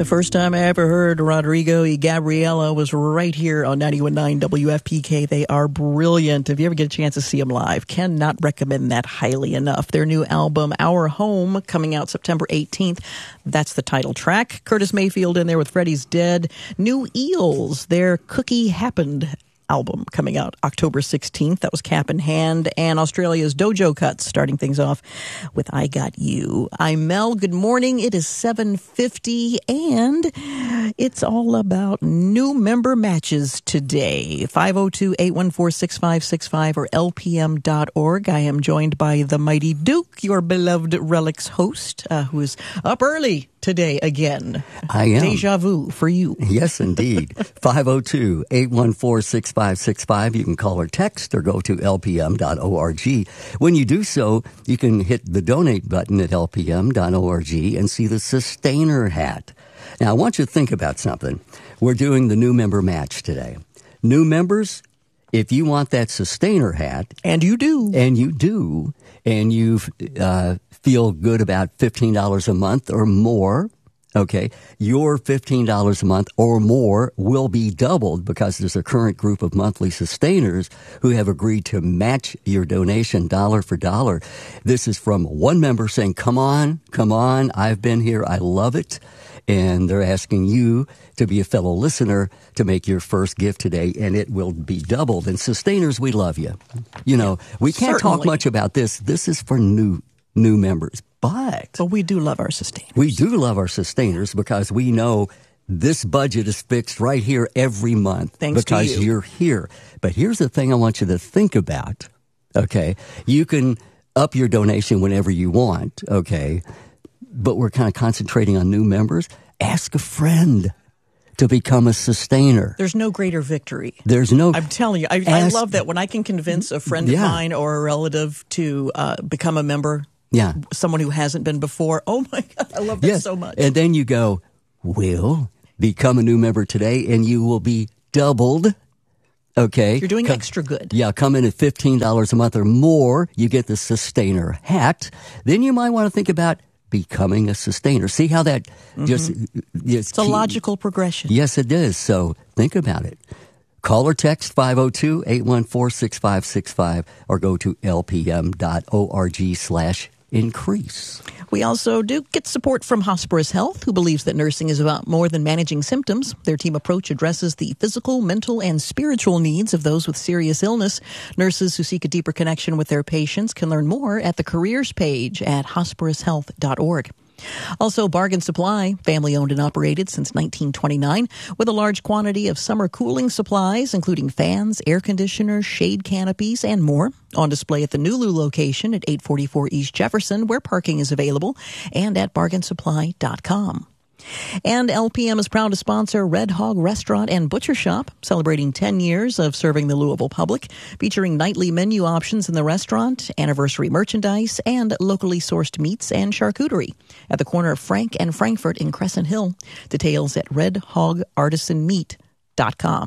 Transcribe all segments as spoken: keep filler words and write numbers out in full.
The first time I ever heard Rodrigo y Gabriela was right here on ninety-one point nine W F P K. They are brilliant. If you ever get a chance to see them live, cannot recommend that highly enough. Their new album, Our Home, coming out September eighteenth. That's the title track. Curtis Mayfield in there with Freddy's Dead. New Eels, their Cookie Happened album coming out October sixteenth. That was Cap in Hand. And Australia's Dojo Cuts starting things off with I Got You. I'm Mel. Good morning. It is seven fifty and it's all about new member matches today. five oh two, eight one four, six five six five or L P M dot org. I am joined by the mighty Duke, your beloved Relics host, uh, who is up early today again. I am. Deja vu for you. Yes, indeed. five oh two, eight one four, six five six five. You can call or text or go to L P M dot org. When you do so, you can hit the donate button at L P M dot org and see the Sustainer hat. Now, I want you to think about something. We're doing the new member match today. New members, if you want that Sustainer hat. And you do. And you do. And you uh, feel good about fifteen dollars a month or more. Okay, your fifteen dollars a month or more will be doubled because there's a current group of monthly sustainers who have agreed to match your donation dollar for dollar. This is from one member saying, come on, come on, I've been here, I love it. And they're asking you to be a fellow listener to make your first gift today, and it will be doubled. And sustainers, we love you. You know, we can't Certainly. talk much about this. This is for new new members. But, but we do love our sustainers. We do love our sustainers because we know this budget is fixed right here every month. Thanks because to you. You're here. But here's the thing I want you to think about. Okay, you can up your donation whenever you want. Okay, but we're kind of concentrating on new members. Ask a friend to become a sustainer. There's no greater victory. There's no... I'm telling you, I, ask, I love that when I can convince a friend yeah. of mine or a relative to uh, become a member, yeah. someone who hasn't been before. Oh, my God, I love that yes. so much. And then you go, will become a new member today, and you will be doubled. Okay. You're doing come, extra good. Yeah, come in at fifteen dollars a month or more. You get the Sustainer hat. Then you might want to think about becoming a sustainer. See how that mm-hmm. just... just it's a logical progression. Yes, it is. So think about it. Call or text five oh two, eight one four, six five six five or go to L P M dot org slash increase. We also do get support from Hosperis Health, who believes that nursing is about more than managing symptoms. Their team approach addresses the physical, mental, and spiritual needs of those with serious illness. Nurses who seek a deeper connection with their patients can learn more at the careers page at hosperis health dot org. Also, Bargain Supply, family-owned and operated since nineteen twenty-nine, with a large quantity of summer cooling supplies, including fans, air conditioners, shade canopies, and more. On display at the Nulu location at eight forty-four East Jefferson, where parking is available, and at bargain supply dot com. And L P M is proud to sponsor Red Hog Restaurant and Butcher Shop, celebrating ten years of serving the Louisville public, featuring nightly menu options in the restaurant, anniversary merchandise, and locally sourced meats and charcuterie at the corner of Frank and Frankfurt in Crescent Hill. Details at red hog artisan meat dot com.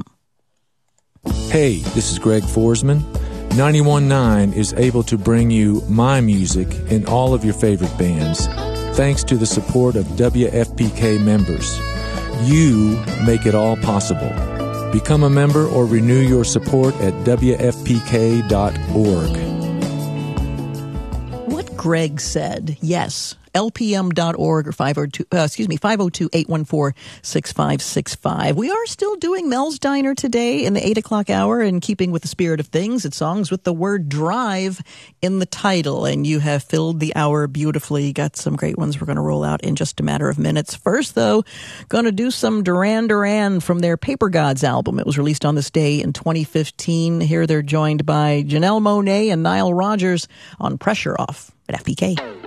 Hey, this is Greg Forsman. ninety-one point nine is able to bring you my music and all of your favorite bands, thanks to the support of W F P K members. You make it all possible. Become a member or renew your support at W F P K dot org. What Greg said, yes. L P M dot org or five oh two, uh, excuse me, five oh two, eight one four, six five six five. We are still doing Mel's Diner today in the eight o'clock hour, and keeping with the spirit of things, it's songs with the word drive in the title, and you have filled the hour beautifully. Got some great ones we're going to roll out in just a matter of minutes. First, though, going to do some Duran Duran from their Paper Gods album. It was released on this day in twenty fifteen. Here they're joined by Janelle Monáe and Nile Rodgers on Pressure Off at F P K.